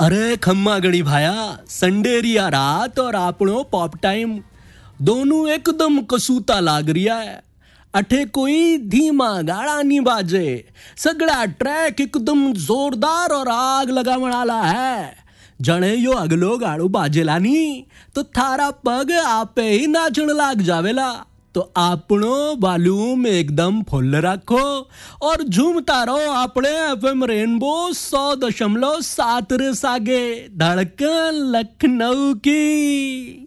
अरे खम्मा गणी भाया, संडे रिया रात और आपनो पॉप टाइम दोनों एकदम कसूता लाग रिया है। अठे कोई धीमा गाड़ा नहीं बाजे, सगड़ा ट्रैक एकदम जोरदार और आग लगावण आला है। जणे यो अगलो गाड़ू बाजेला नी तो थारा पग आपे ही नाचण लाग जावेला। तो आपनो वॉल्यूम एकदम फुल रखो और झूमता रहो अपने एफएम रेनबो 100.7 रे सागे, धड़कन लखनऊ की।